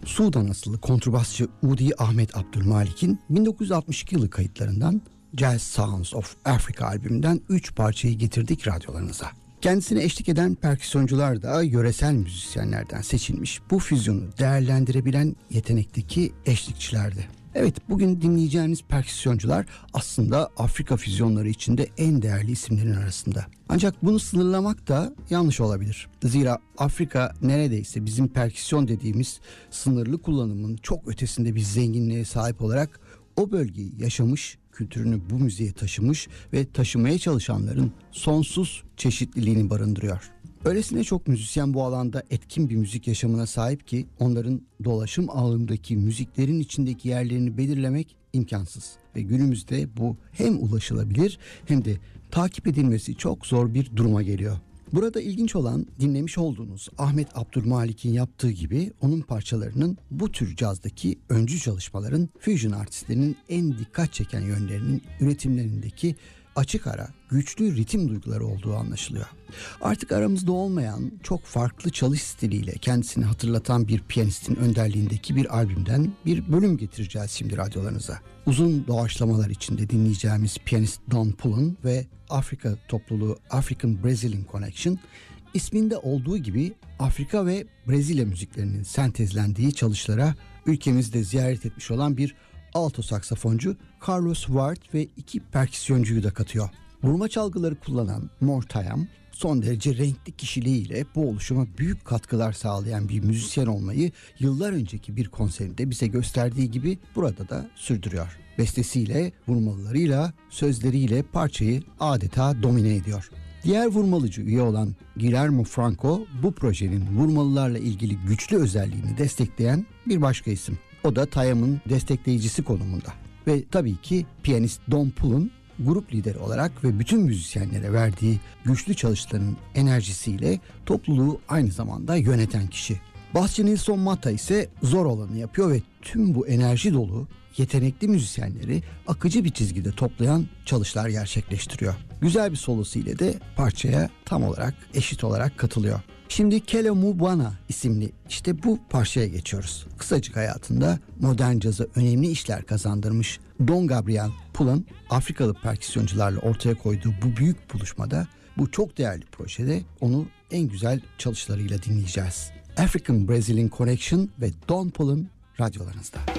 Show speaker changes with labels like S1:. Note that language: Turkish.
S1: Sudan asıllı kontrbasçı Udi Ahmet Abdülmalik'in 1962 yılı kayıtlarından Jazz Sounds of Africa albümünden 3 parçayı getirdik radyolarınıza. Kendisine eşlik eden perküsyoncular da yöresel müzisyenlerden seçilmiş, bu füzyonu değerlendirebilen yetenekteki eşlikçilerdi. Evet, bugün dinleyeceğiniz perküsyoncular aslında Afrika füzyonları içinde en değerli isimlerin arasında. Ancak bunu sınırlamak da yanlış olabilir. Zira Afrika neredeyse bizim perküsyon dediğimiz sınırlı kullanımın çok ötesinde bir zenginliğe sahip olarak o bölgeyi yaşamış, kültürünü bu müziğe taşımış ve taşımaya çalışanların sonsuz çeşitliliğini barındırıyor. Öylesine çok müzisyen bu alanda etkin bir müzik yaşamına sahip ki onların dolaşım ağındaki müziklerin içindeki yerlerini belirlemek imkansız. Ve günümüzde bu hem ulaşılabilir hem de takip edilmesi çok zor bir duruma geliyor. Burada ilginç olan, dinlemiş olduğunuz Ahmet Abdülmalik'in yaptığı gibi onun parçalarının bu tür cazdaki öncü çalışmaların fusion artistlerinin en dikkat çeken yönlerinin üretimlerindeki açık ara güçlü ritim duyguları olduğu anlaşılıyor. Artık aramızda olmayan, çok farklı çalış stiliyle kendisini hatırlatan bir piyanistin önderliğindeki bir albümden bir bölüm getireceğiz şimdi radyolarınıza. Uzun doğaçlamalar içinde dinleyeceğimiz piyanist Don Pullen ve Afrika topluluğu African Brazilian Connection, isminde olduğu gibi Afrika ve Brezilya müziklerinin sentezlendiği çalışlara ülkemizde ziyaret etmiş olan bir alto saksafoncu Carlos Ward ve 2 perküsyoncuyu da katıyor. Vurma çalgıları kullanan Mortayam son derece renkli kişiliğiyle bu oluşuma büyük katkılar sağlayan bir müzisyen olmayı yıllar önceki bir konserinde bize gösterdiği gibi burada da sürdürüyor. Bestesiyle, vurmalılarıyla, sözleriyle parçayı adeta domine ediyor. Diğer vurmalıcı üye olan Guillermo Franco bu projenin vurmalılarla ilgili güçlü özelliğini destekleyen bir başka isim. O da Tayam'ın destekleyicisi konumunda. Ve tabii ki piyanist Don Pullen grup lideri olarak ve bütün müzisyenlere verdiği güçlü çalışların enerjisiyle topluluğu aynı zamanda yöneten kişi. Basçı Nilson Mata ise zor olanı yapıyor ve tüm bu enerji dolu, yetenekli müzisyenleri akıcı bir çizgide toplayan çalışlar gerçekleştiriyor. Güzel bir solosu ile de parçaya tam olarak, eşit olarak katılıyor. Şimdi Kele Mubana isimli işte bu parçaya geçiyoruz. Kısacık hayatında modern caza önemli işler kazandırmış Don Gabriel Pullen, Afrikalı perküsyoncularla ortaya koyduğu bu büyük buluşmada, bu çok değerli projede onu en güzel çalışlarıyla dinleyeceğiz. African Brazilian Connection ve Don Pullen radyolarınızda.